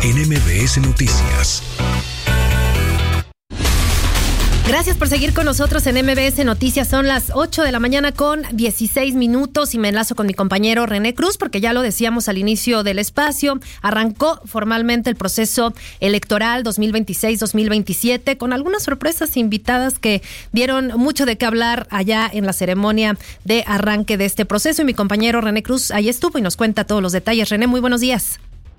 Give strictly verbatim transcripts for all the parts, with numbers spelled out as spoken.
en M B S Noticias. Gracias por seguir con nosotros en M B S Noticias. Son las ocho de la mañana con dieciséis minutos y me enlazo con mi compañero René Cruz porque ya lo decíamos al inicio del espacio. Arrancó formalmente el proceso electoral dos mil veintiséis dos mil veintisiete con algunas sorpresas invitadas que dieron mucho de qué hablar allá en la ceremonia de arranque de este proceso. Y mi compañero René Cruz ahí estuvo y nos cuenta todos los detalles. René, muy buenos días.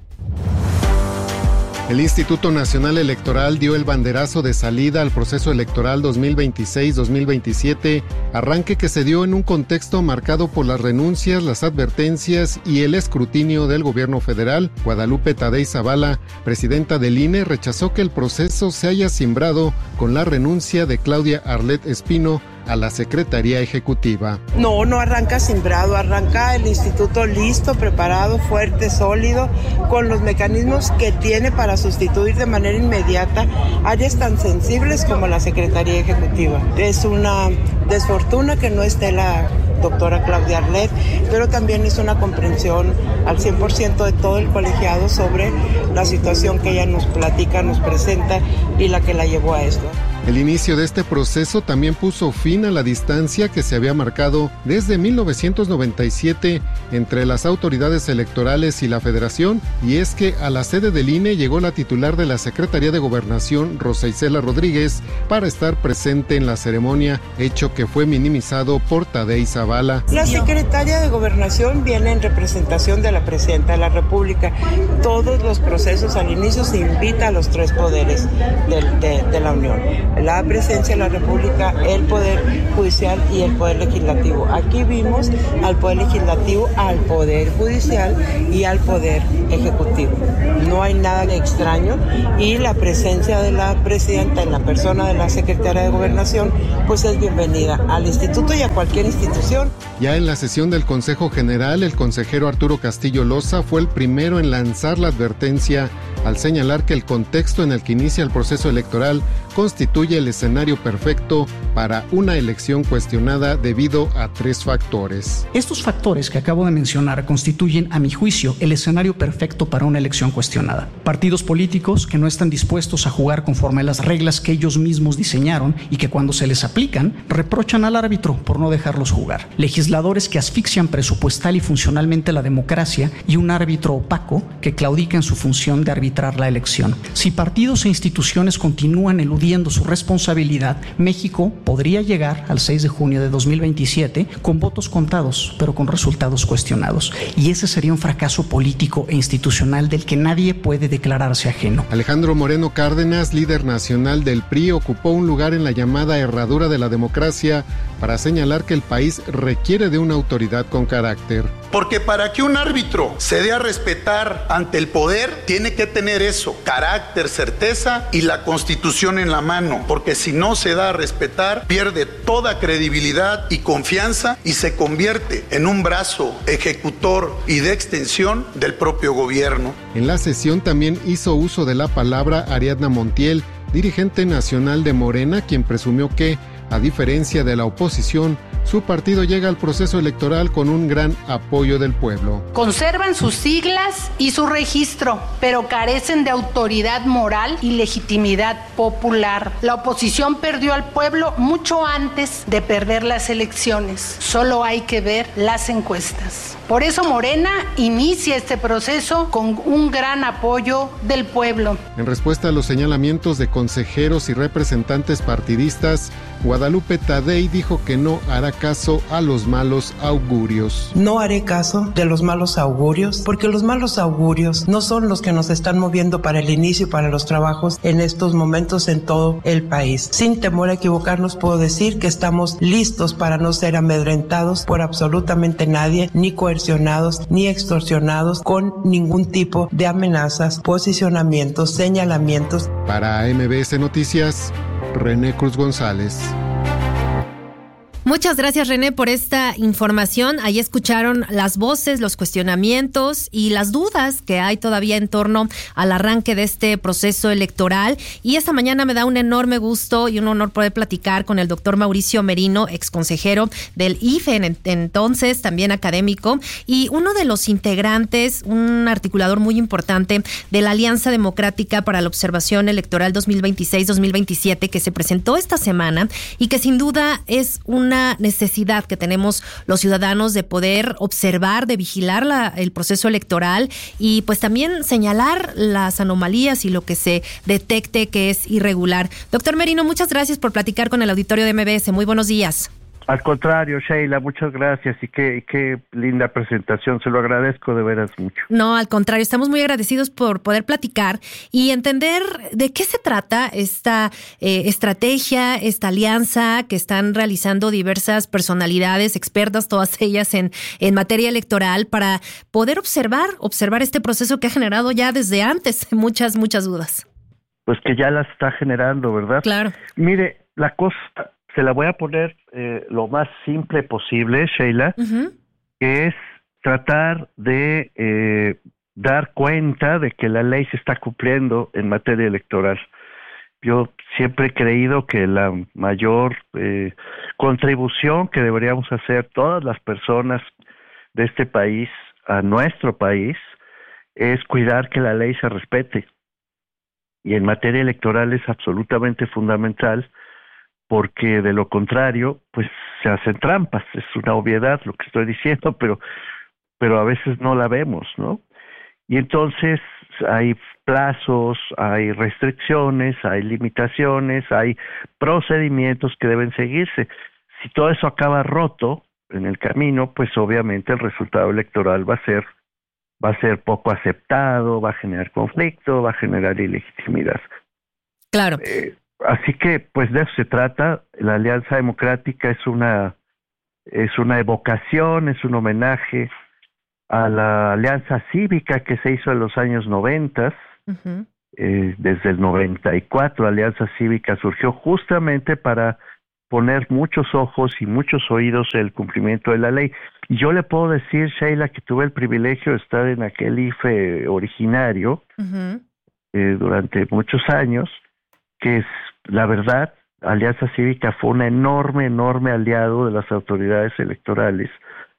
El Instituto Nacional Electoral dio el banderazo de salida al proceso electoral dos mil veintiséis dos mil veintisiete, arranque que se dio en un contexto marcado por las renuncias, las advertencias y el escrutinio del gobierno federal. Guadalupe Tadei Zavala, presidenta del I N E, rechazó que el proceso se haya cimbrado con la renuncia de Claudia Arlet Espino a la Secretaría Ejecutiva. No, no arranca cimbrado, arranca el instituto listo, preparado, fuerte, sólido, con los mecanismos que tiene para sustituir de manera inmediata áreas tan sensibles como la Secretaría Ejecutiva. Es una desfortuna que no esté la doctora Claudia Arlet, pero también es una comprensión al cien por ciento de todo el colegiado sobre la situación que ella nos platica, nos presenta y la que la llevó a esto. El inicio de este proceso también puso fin a la distancia que se había marcado desde mil novecientos noventa y siete entre las autoridades electorales y la Federación, y es que a la sede del I N E llegó la titular de la Secretaría de Gobernación, Rosa Isela Rodríguez, para estar presente en la ceremonia, hecho que fue minimizado por Tadei Zavala. La Secretaría de Gobernación viene en representación de la Presidenta de la República. Todos los procesos al inicio se invita a los tres poderes de, de, de la Unión: la Presidencia de la República, el Poder Judicial y el Poder Legislativo. Aquí vimos al Poder Legislativo, al Poder Judicial y al Poder Ejecutivo. No hay nada extraño y la presencia de la Presidenta en la persona de la Secretaria de Gobernación pues es bienvenida al Instituto y a cualquier institución. Ya en la sesión del Consejo General, el consejero Arturo Castillo Loza fue el primero en lanzar la advertencia al señalar que el contexto en el que inicia el proceso electoral constituye el escenario perfecto para una elección cuestionada debido a tres factores. Estos factores que acabo de mencionar constituyen, a mi juicio, el escenario perfecto para una elección cuestionada. Partidos políticos que no están dispuestos a jugar conforme a las reglas que ellos mismos diseñaron y que cuando se les aplican, reprochan al árbitro por no dejarlos jugar. Legisladores que asfixian presupuestal y funcionalmente la democracia y un árbitro opaco que claudica en su función de arbitrar la elección. Si partidos e instituciones continúan eludiendo su responsabilidad, México podría llegar al seis de junio de dos mil veintisiete con votos contados, pero con resultados cuestionados. Y ese sería un fracaso político e institucional del que nadie puede declararse ajeno. Alejandro Moreno Cárdenas, líder nacional del P R I, ocupó un lugar en la llamada herradura de la democracia para señalar que el país requiere de una autoridad con carácter. Porque para que un árbitro se dé a respetar ante el poder, tiene que tener eso, carácter, certeza y la Constitución en la mano. Porque si no se da a respetar, pierde toda credibilidad y confianza y se convierte en un brazo ejecutor y de extensión del propio gobierno. En la sesión también hizo uso de la palabra Ariadna Montiel, dirigente nacional de Morena, quien presumió que, a diferencia de la oposición, su partido llega al proceso electoral con un gran apoyo del pueblo. Conservan sus siglas y su registro, pero carecen de autoridad moral y legitimidad popular. La oposición perdió al pueblo mucho antes de perder las elecciones. Solo hay que ver las encuestas. Por eso Morena inicia este proceso con un gran apoyo del pueblo. En respuesta a los señalamientos de consejeros y representantes partidistas, Guadalupe Tadei dijo que no hará caso a los malos augurios. No haré caso de los malos augurios, porque los malos augurios no son los que nos están moviendo para el inicio y para los trabajos en estos momentos en todo el país. Sin temor a equivocarnos, puedo decir que estamos listos para no ser amedrentados por absolutamente nadie, ni coercionados, ni extorsionados con ningún tipo de amenazas, posicionamientos, señalamientos. Para M B S Noticias, René Cruz González. Muchas gracias, René, por esta información. Ahí escucharon las voces, los cuestionamientos y las dudas que hay todavía en torno al arranque de este proceso electoral. Y esta mañana me da un enorme gusto y un honor poder platicar con el doctor Mauricio Merino, exconsejero del I F E, en, entonces también académico, y uno de los integrantes, un articulador muy importante de la Alianza Democrática para la Observación Electoral dos mil veintiséis dos mil veintisiete, que se presentó esta semana y que sin duda es una necesidad que tenemos los ciudadanos de poder observar, de vigilar la, el proceso electoral y pues también señalar las anomalías y lo que se detecte que es irregular. Doctor Merino, muchas gracias por platicar con el auditorio de M B S. Muy buenos días. Al contrario, Sheila, muchas gracias y qué, qué linda presentación, se lo agradezco de veras mucho. No, al contrario, estamos muy agradecidos por poder platicar y entender de qué se trata esta eh, estrategia, esta alianza que están realizando diversas personalidades, expertas, todas ellas en, en materia electoral, para poder observar, observar este proceso que ha generado ya desde antes muchas, muchas dudas. Pues que ya las está generando, ¿verdad? Claro. Mire, la cosa... Se la voy a poner eh, lo más simple posible, Sheila, uh-huh. que es tratar de eh, dar cuenta de que la ley se está cumpliendo en materia electoral. Yo siempre he creído que la mayor eh, contribución que deberíamos hacer todas las personas de este país, a nuestro país, es cuidar que la ley se respete. Y en materia electoral es absolutamente fundamental, porque de lo contrario, pues se hacen trampas. Es una obviedad lo que estoy diciendo, pero, pero a veces no la vemos, ¿no? Y entonces hay plazos, hay restricciones, hay limitaciones, hay procedimientos que deben seguirse. Si todo eso acaba roto en el camino, pues obviamente el resultado electoral va a ser, va a ser poco aceptado, va a generar conflicto, va a generar ilegitimidad. Claro. Eh, Así que, pues de eso se trata. La Alianza Democrática es una es una evocación, es un homenaje a la Alianza Cívica que se hizo en los años noventa. Uh-huh. Eh, desde el noventa y cuatro, la Alianza Cívica surgió justamente para poner muchos ojos y muchos oídos en el cumplimiento de la ley. Y yo le puedo decir, Sheila, que tuve el privilegio de estar en aquel I F E originario uh-huh. eh, durante muchos años, que es la verdad, Alianza Cívica fue un enorme, enorme aliado de las autoridades electorales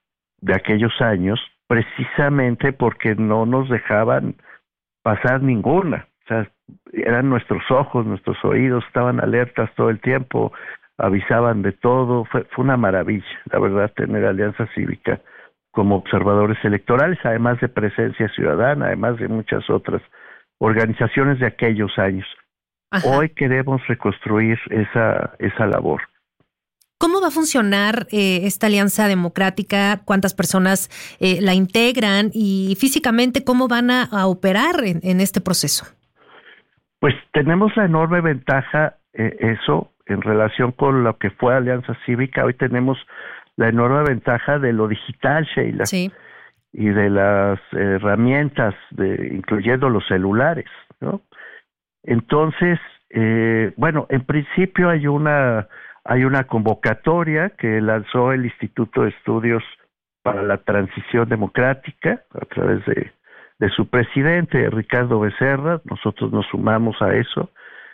de aquellos años, precisamente porque no nos dejaban pasar ninguna. O sea, eran nuestros ojos, nuestros oídos, estaban alertas todo el tiempo, avisaban de todo. Fue, fue una maravilla, la verdad, tener Alianza Cívica como observadores electorales, además de Presencia Ciudadana, además de muchas otras organizaciones de aquellos años. Ajá. Hoy queremos reconstruir esa esa labor. ¿Cómo va a funcionar eh, esta alianza democrática? ¿Cuántas personas eh, la integran? Y físicamente, ¿cómo van a, a operar en, en este proceso? Pues tenemos la enorme ventaja, eh, eso, en relación con lo que fue Alianza Cívica. Hoy tenemos la enorme ventaja de lo digital, Sheila. Sí. Y de las herramientas, de, incluyendo los celulares, ¿no? Entonces, eh, bueno, en principio hay una hay una convocatoria que lanzó el Instituto de Estudios para la Transición Democrática a través de, de su presidente, Ricardo Becerra. Nosotros nos sumamos a eso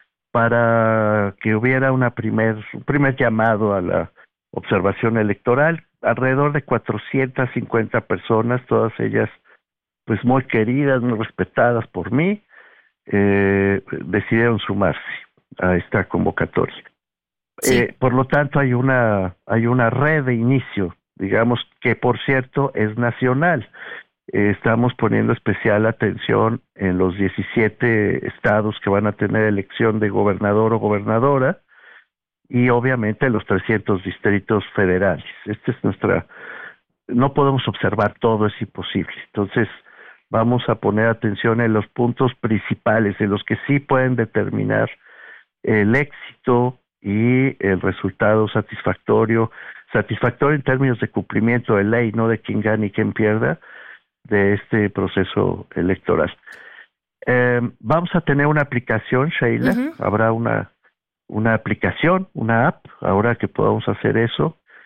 para que hubiera una primer, un primer llamado a la observación electoral. Alrededor de cuatrocientas cincuenta personas, todas ellas pues muy queridas, muy respetadas por mí, Eh, decidieron sumarse a esta convocatoria. Sí. Eh, por lo tanto, hay una hay una red de inicio, digamos, que por cierto es nacional. Eh, estamos poniendo especial atención en los diecisiete estados que van a tener elección de gobernador o gobernadora y obviamente los trescientos distritos federales. Esta es nuestra... No podemos observar todo, es imposible. Entonces, vamos a poner atención en los puntos principales, en los que sí pueden determinar el éxito y el resultado satisfactorio, satisfactorio en términos de cumplimiento de ley, no de quién gane y quién pierda, de este proceso electoral. Eh, vamos a tener una aplicación, Sheila, uh-huh. Habrá una, una aplicación, una app, ahora que podamos hacer eso,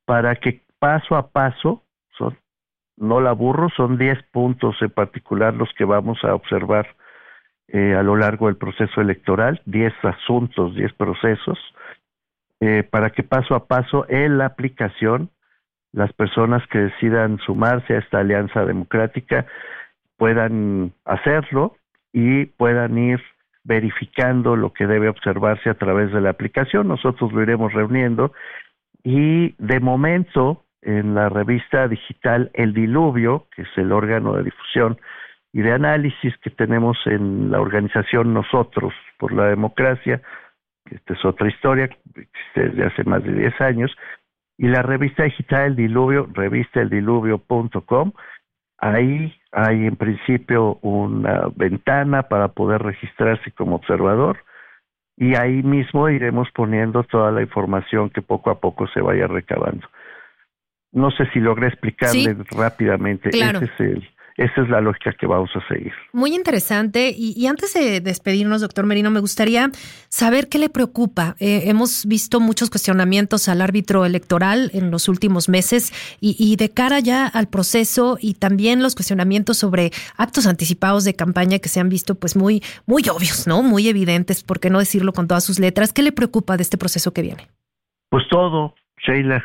para que paso a paso, son, no la aburro, son diez puntos en particular los que vamos a observar eh, a lo largo del proceso electoral, diez asuntos, diez procesos, eh, para que paso a paso en la aplicación las personas que decidan sumarse a esta alianza democrática puedan hacerlo y puedan ir verificando lo que debe observarse a través de la aplicación. Nosotros lo iremos reuniendo y de momento en la revista digital El Diluvio, que es el órgano de difusión y de análisis que tenemos en la organización Nosotros por la Democracia, que esta es otra historia, que existe desde hace más de diez años, y la revista digital El Diluvio, revista el diluvio punto com, ahí hay en principio una ventana para poder registrarse como observador y ahí mismo iremos poniendo toda la información que poco a poco se vaya recabando. No sé si logré explicarle sí, rápidamente. Claro. Ese es el, esa es la lógica que vamos a seguir. Muy interesante. Y, y antes de despedirnos, doctor Merino, me gustaría saber qué le preocupa. Eh, hemos visto muchos cuestionamientos al árbitro electoral en los últimos meses y, y de cara ya al proceso y también los cuestionamientos sobre actos anticipados de campaña que se han visto pues muy, muy obvios, ¿no? Muy evidentes, por qué no decirlo con todas sus letras. ¿Qué le preocupa de este proceso que viene? Pues todo, Sheila.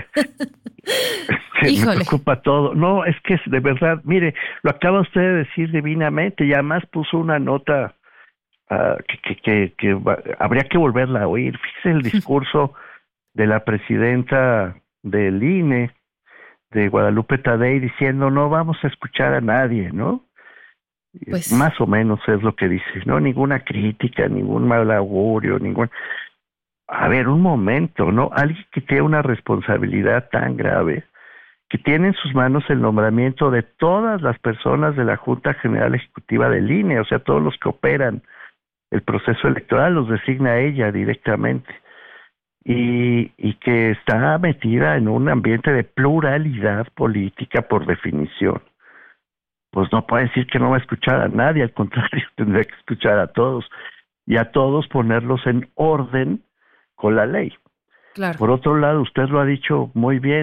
Me preocupa todo. No, es que es de verdad, mire, lo acaba usted de decir divinamente y además puso una nota uh, que, que, que, que va, habría que volverla a oír. Fíjese el discurso de la presidenta del I N E, de Guadalupe Tadei, diciendo no vamos a escuchar a nadie, ¿no? Pues, más o menos es lo que dice, no ninguna crítica, ningún mal augurio, ningún... A ver, un momento, ¿no? Alguien que tiene una responsabilidad tan grave, que tiene en sus manos el nombramiento de todas las personas de la Junta General Ejecutiva del I N E, o sea, todos los que operan el proceso electoral los designa ella directamente, y, y que está metida en un ambiente de pluralidad política por definición. Pues no puede decir que no va a escuchar a nadie, al contrario, tendrá que escuchar a todos, y a todos ponerlos en orden con la ley. Claro. Por otro lado, usted lo ha dicho muy bien,